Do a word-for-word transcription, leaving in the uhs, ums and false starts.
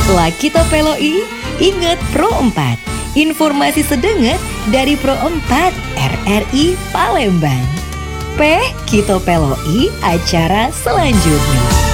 Laki Topeloi, ingat Pro empat. Informasi sedenget dari Pro empat R R I Palembang. P Kita Peloi acara selanjutnya.